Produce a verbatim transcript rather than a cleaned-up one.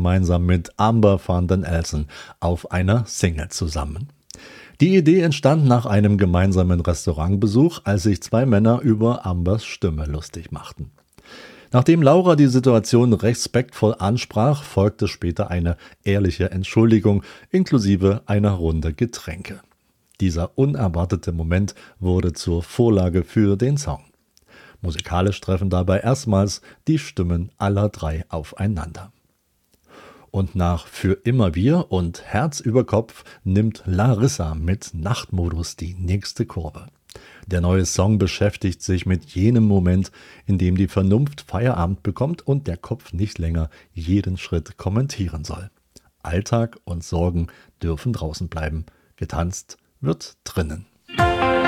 gemeinsam mit Amber van den Elsen auf einer Single zusammen. Die Idee entstand nach einem gemeinsamen Restaurantbesuch, als sich zwei Männer über Ambers Stimme lustig machten. Nachdem Laura die Situation respektvoll ansprach, folgte später eine ehrliche Entschuldigung inklusive einer Runde Getränke. Dieser unerwartete Moment wurde zur Vorlage für den Song. Musikalisch treffen dabei erstmals die Stimmen aller drei aufeinander. Und nach Für immer wir und Herz über Kopf nimmt Larissa mit Nachtmodus die nächste Kurve. Der neue Song beschäftigt sich mit jenem Moment, in dem die Vernunft Feierabend bekommt und der Kopf nicht länger jeden Schritt kommentieren soll. Alltag und Sorgen dürfen draußen bleiben. Getanzt wird drinnen.